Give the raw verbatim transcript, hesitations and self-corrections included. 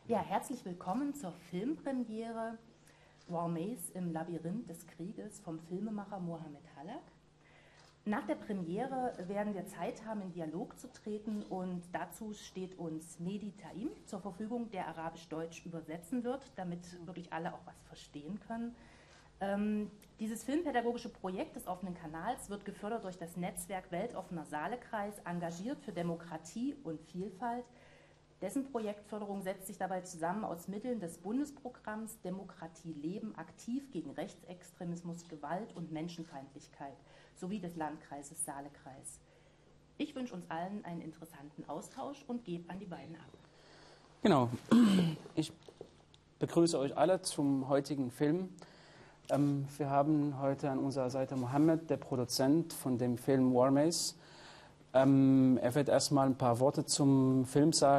Ja, herzlich willkommen zur Filmpremiere War Maze im Labyrinth des Krieges vom Filmemacher Mohamed Halak. Nach der Premiere werden wir Zeit haben, in Dialog zu treten, und dazu steht uns Mehdi Taim zur Verfügung, der Arabisch-Deutsch übersetzen wird, damit wirklich alle auch was verstehen können. Ähm, dieses filmpädagogische Projekt des offenen Kanals wird gefördert durch das Netzwerk Weltoffener Saalekreis, engagiert für Demokratie und Vielfalt. Dessen Projektförderung setzt sich dabei zusammen aus Mitteln des Bundesprogramms Demokratie leben, aktiv gegen Rechtsextremismus, Gewalt und Menschenfeindlichkeit sowie des Landkreises Saalekreis. Ich wünsche uns allen einen interessanten Austausch und gebe an die beiden ab. Genau, ich begrüße euch alle zum heutigen Film. Ähm, wir haben heute an unserer Seite Mohammed, der Produzent von dem Film War Maze. Ähm, er wird erstmal ein paar Worte zum Film sagen.